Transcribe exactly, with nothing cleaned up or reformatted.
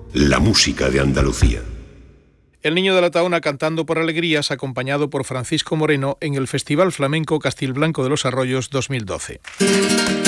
la música de Andalucía. El Niño de la Tahona cantando por alegrías, acompañado por Francisco Moreno en el Festival Flamenco Castilblanco de los Arroyos dos mil doce.